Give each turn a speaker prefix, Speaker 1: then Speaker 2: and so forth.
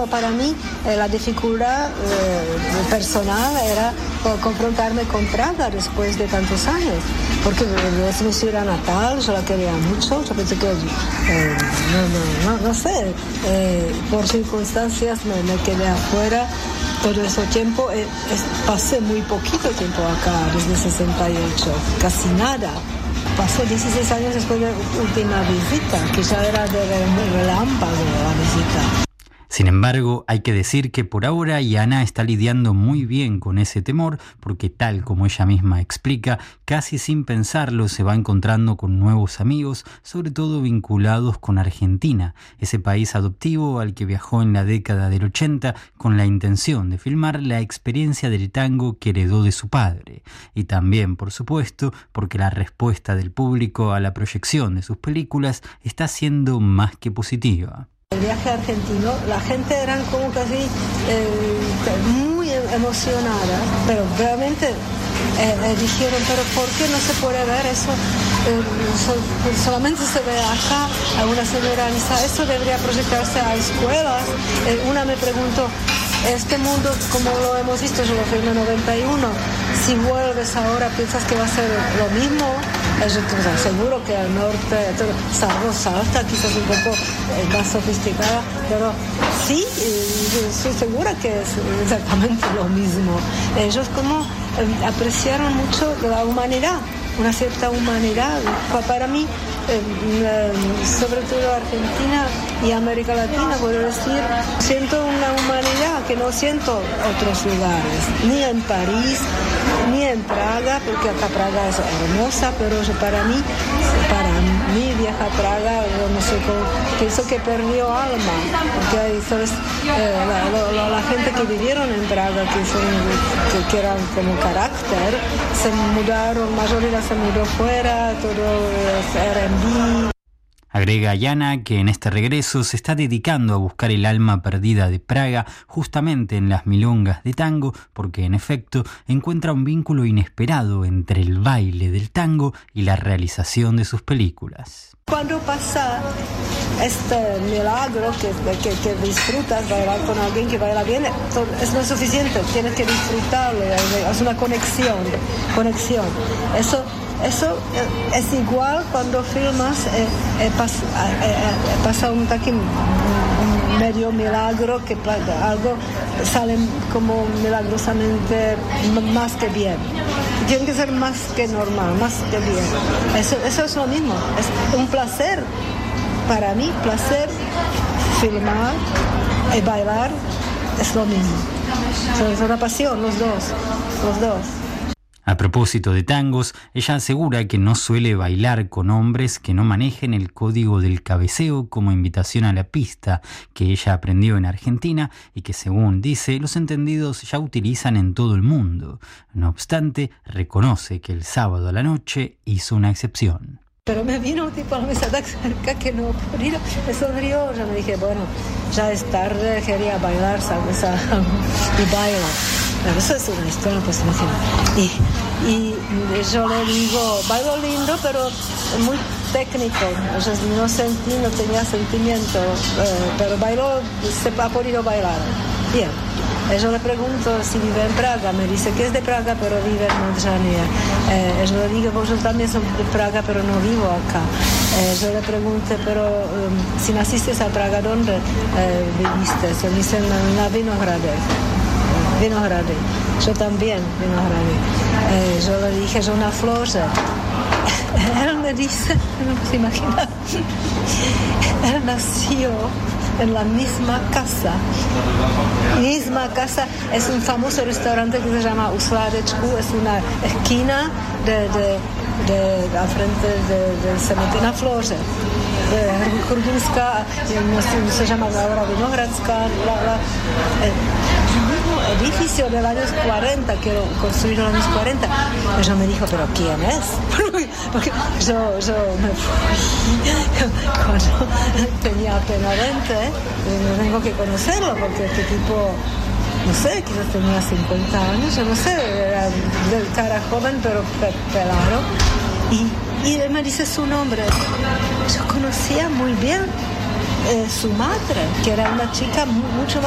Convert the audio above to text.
Speaker 1: para mí la dificultad personal era confrontarme con Praga después de tantos años, porque es mi ciudad natal, yo la quería mucho, yo pensé que, no sé, por circunstancias me quedé afuera todo ese tiempo, pasé muy poquito tiempo acá, desde 68, casi nada. Pasó 16 años después de la última visita, que ya era de relámpago la visita.
Speaker 2: Sin embargo, hay que decir que por ahora Yana está lidiando muy bien con ese temor, porque tal como ella misma explica, casi sin pensarlo se va encontrando con nuevos amigos, sobre todo vinculados con Argentina, ese país adoptivo al que viajó en la década del 80 con la intención de filmar la experiencia del tango que heredó de su padre. Y también, por supuesto, porque la respuesta del público a la proyección de sus películas está siendo más que positiva.
Speaker 1: El viaje argentino, la gente eran como casi muy emocionada, pero realmente dijeron, pero ¿por qué no se puede ver eso? Solamente se ve acá. Alguna señora dice, eso debería proyectarse a escuelas. Una me preguntó, este mundo, como lo hemos visto, yo lo filmé en 91, si vuelves ahora, ¿piensas que va a ser lo mismo? Yo seguro que al norte, salvo Salta, quizás un poco más sofisticada, pero sí, yo estoy segura que es exactamente lo mismo. Ellos como apreciaron mucho la humanidad, una cierta humanidad. Para mí, sobre todo Argentina y América Latina, puedo decir, siento una humanidad que no siento en otros lugares, ni en París, ni en Praga, porque acá Praga es hermosa, pero para mí viajar a Praga, yo no sé cómo, pienso que perdió alma, porque hay, ¿sabes? La gente que vivieron en Praga, que eran como carácter, se mudaron, mayoría se mudó fuera, todo era R&B.
Speaker 2: Agrega Yana que en este regreso se está dedicando a buscar el alma perdida de Praga justamente en las milongas de tango, porque en efecto encuentra un vínculo inesperado entre el baile del tango y la realización de sus películas.
Speaker 1: Cuando pasa este milagro que disfrutas bailar con alguien que baila bien, no es suficiente, tienes que disfrutarlo, es una conexión. Eso es igual cuando filmas, pasa un medio milagro, que algo sale como milagrosamente más que bien. Tiene que ser más que normal, más que bien. Eso es lo mismo, es un placer, para mí, placer filmar y bailar es lo mismo. Es una pasión, los dos.
Speaker 2: A propósito de tangos, ella asegura que no suele bailar con hombres que no manejen el código del cabeceo como invitación a la pista que ella aprendió en Argentina y que, según dice, los entendidos ya utilizan en todo el mundo. No obstante, reconoce que el sábado a la noche hizo una excepción.
Speaker 1: Pero me vino un tipo a la mesa de cerca que no podía, me sonrió, ya me dije, bueno, ya es tarde, quería bailar, ¿sabes? Y bailo. Pero eso es una historia, pues imagínate. Y yo le digo, bailo lindo, pero muy técnico. O sea, no tenía sentimiento, pero bailo, se ha podido bailar. Bien. Yo le pregunto si vive en Praga, me dice que es de Praga, pero vive en Montjania. Yo le digo, pues yo también soy de Praga, pero no vivo acá. Yo le pregunto, pero si naciste a Praga, ¿dónde viviste? Se dice en Vinohrady. Yo también, Vinohrady. Yo le dije, yo una flor. Él me dice, no se imagina, él nació en la misma casa. Es un famoso restaurante que se llama Usladečku, es una esquina al frente del cementerio na Floře. Chrudimská, se llama ahora Vinohradská, el mismo edificio de los años 40, que lo construyeron en los años 40. Ella me dijo, ¿pero quién es? Porque yo me fui cuando tenía apenas 20, tengo que conocerlo, porque este tipo, no sé, quizás tenía 50 años, yo no sé, era de cara joven, pero pelado. Y él me dice su nombre. Yo conocía muy bien su madre, que era una chica mucho más